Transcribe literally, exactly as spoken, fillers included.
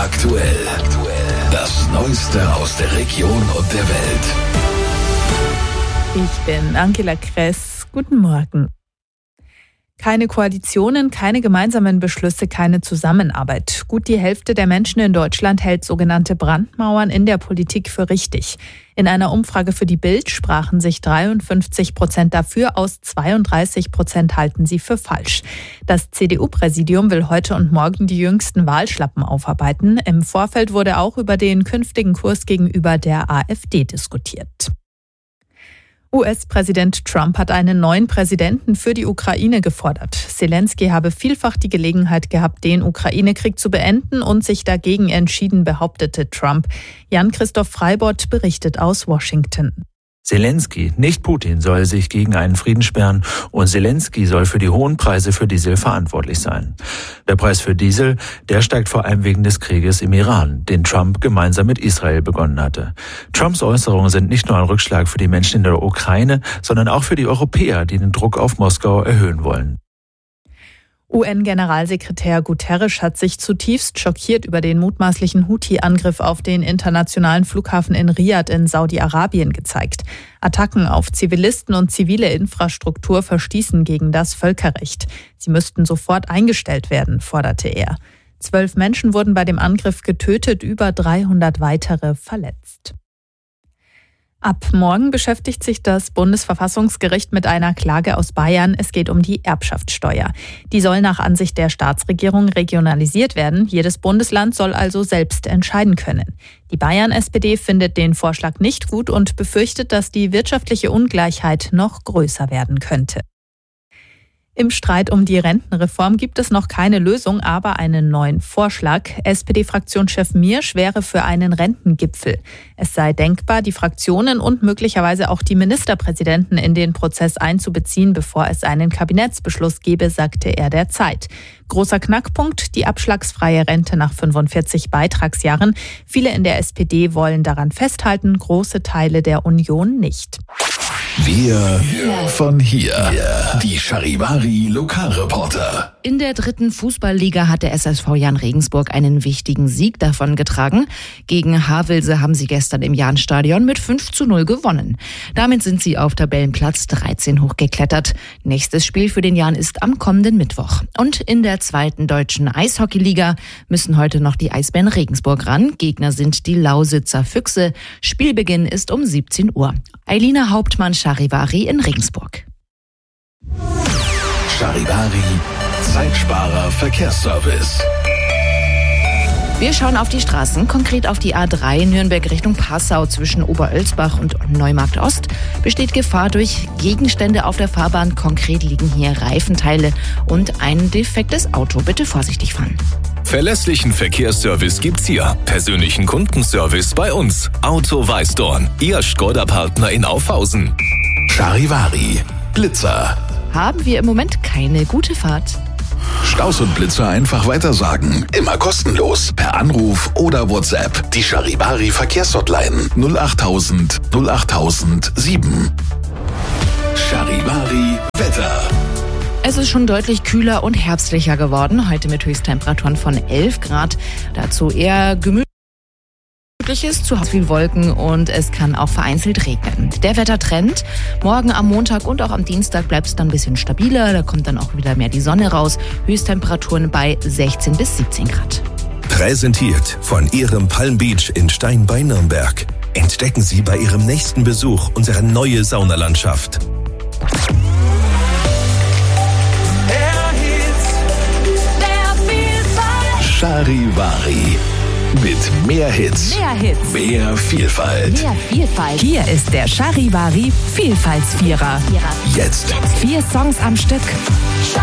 aktuell. Das Neueste aus der Region und der Welt. Ich bin Angela Kress. Guten Morgen. Keine Koalitionen, keine gemeinsamen Beschlüsse, keine Zusammenarbeit. Gut die Hälfte der Menschen in Deutschland hält sogenannte Brandmauern in der Politik für richtig. In einer Umfrage für die Bild sprachen sich dreiundfünfzig Prozent dafür aus, zweiunddreißig Prozent halten sie für falsch. Das C D U-Präsidium will heute und morgen die jüngsten Wahlschlappen aufarbeiten. Im Vorfeld wurde auch über den künftigen Kurs gegenüber der AfD diskutiert. U S-Präsident Trump hat einen neuen Präsidenten für die Ukraine gefordert. Zelensky habe vielfach die Gelegenheit gehabt, den Ukraine-Krieg zu beenden und sich dagegen entschieden, behauptete Trump. Jan-Christoph Freibott berichtet aus Washington. Zelensky, nicht Putin, soll sich gegen einen Frieden sperren und Zelensky soll für die hohen Preise für Diesel verantwortlich sein. Der Preis für Diesel, der steigt vor allem wegen des Krieges im Iran, den Trump gemeinsam mit Israel begonnen hatte. Trumps Äußerungen sind nicht nur ein Rückschlag für die Menschen in der Ukraine, sondern auch für die Europäer, die den Druck auf Moskau erhöhen wollen. U N-Generalsekretär Guterres hat sich zutiefst schockiert über den mutmaßlichen Houthi-Angriff auf den internationalen Flughafen in Riad in Saudi-Arabien gezeigt. Attacken auf Zivilisten und zivile Infrastruktur verstießen gegen das Völkerrecht. Sie müssten sofort eingestellt werden, forderte er. Zwölf Menschen wurden bei dem Angriff getötet, über dreihundert weitere verletzt. Ab morgen beschäftigt sich das Bundesverfassungsgericht mit einer Klage aus Bayern. Es geht um die Erbschaftssteuer. Die soll nach Ansicht der Staatsregierung regionalisiert werden. Jedes Bundesland soll also selbst entscheiden können. Die Bayern-S P D findet den Vorschlag nicht gut und befürchtet, dass die wirtschaftliche Ungleichheit noch größer werden könnte. Im Streit um die Rentenreform gibt es noch keine Lösung, aber einen neuen Vorschlag. S P D-Fraktionschef Miersch wäre für einen Rentengipfel. Es sei denkbar, die Fraktionen und möglicherweise auch die Ministerpräsidenten in den Prozess einzubeziehen, bevor es einen Kabinettsbeschluss gebe, sagte er der Zeit. Großer Knackpunkt, die abschlagsfreie Rente nach fünfundvierzig Beitragsjahren. Viele in der S P D wollen daran festhalten, große Teile der Union nicht. Wir von hier. Die Charivari Lokalreporter. In der dritten Fußballliga hat der S S V Jahn Regensburg einen wichtigen Sieg davongetragen. Gegen Havelse haben sie gestern im Jahnstadion mit fünf zu null gewonnen. Damit sind sie auf Tabellenplatz dreizehn hochgeklettert. Nächstes Spiel für den Jahn ist am kommenden Mittwoch. Und in der zweiten deutschen Eishockeyliga müssen heute noch die Eisbären Regensburg ran. Gegner sind die Lausitzer Füchse. Spielbeginn ist um siebzehn Uhr. Eilina Hauptmann, Charivari in Regensburg. Charivari, Zeitsparer Verkehrsservice. Wir schauen auf die Straßen, konkret auf die A drei Nürnberg Richtung Passau zwischen Oberölsbach und Neumarkt Ost. Besteht Gefahr durch Gegenstände auf der Fahrbahn. Konkret liegen hier Reifenteile und ein defektes Auto. Bitte vorsichtig fahren. Verlässlichen Verkehrsservice gibt's hier. Persönlichen Kundenservice bei uns. Auto Weißdorn, Ihr Skoda-Partner in Aufhausen. Charivari, Blitzer. Haben wir im Moment keine gute Fahrt. Staus und Blitzer einfach weitersagen. Immer kostenlos. Per Anruf oder WhatsApp. Die Charivari Verkehrshotline null achttausend null achttausend sieben. Charivari Wetter. Es ist schon deutlich kühler und herbstlicher geworden. Heute mit Höchsttemperaturen von elf Grad. Dazu eher gemütlich. Ist zu viel Wolken und es kann auch vereinzelt regnen. Der Wettertrend, morgen am Montag und auch am Dienstag bleibt es dann ein bisschen stabiler. Da kommt dann auch wieder mehr die Sonne raus. Höchsttemperaturen bei sechzehn bis siebzehn Grad. Präsentiert von Ihrem Palm Beach in Stein bei Nürnberg. Entdecken Sie bei Ihrem nächsten Besuch unsere neue Saunalandschaft. Charivari. Mit mehr Hits. Mehr Hits. Mehr Vielfalt. Mehr Vielfalt. Hier ist der Charivari Vielfaltsvierer. Jetzt. Vier Songs am Stück.